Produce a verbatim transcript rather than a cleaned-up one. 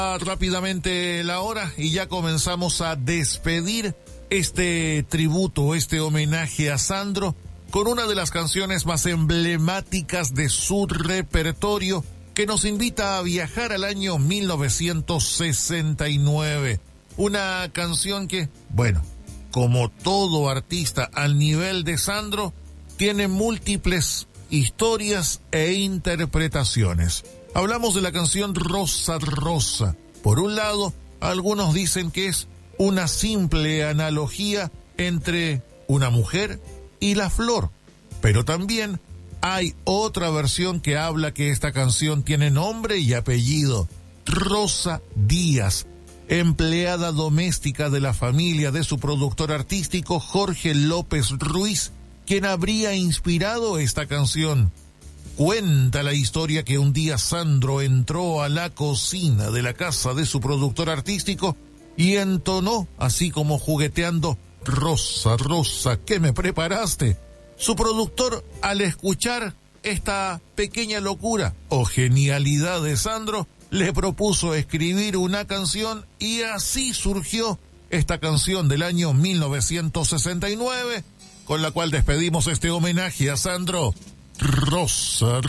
Rápidamente la hora y ya comenzamos a despedir este tributo, este homenaje a Sandro con una de las canciones más emblemáticas de su repertorio que nos invita a viajar al año mil novecientos sesenta y nueve. Una canción que, bueno, como todo artista al nivel de Sandro, tiene múltiples historias e interpretaciones. Hablamos de la canción Rosa Rosa. Por un lado, algunos dicen que es una simple analogía entre una mujer y la flor, pero también hay otra versión que habla que esta canción tiene nombre y apellido. Rosa Díaz, empleada doméstica de la familia de su productor artístico Jorge López Ruiz, quien habría inspirado esta canción. Cuenta la historia que un día Sandro entró a la cocina de la casa de su productor artístico y entonó, así como jugueteando, Rosa, Rosa, ¿qué me preparaste? Su productor, al escuchar esta pequeña locura o genialidad de Sandro, le propuso escribir una canción y así surgió esta canción del año mil novecientos sesenta y nueve, con la cual despedimos este homenaje a Sandro. Rosa,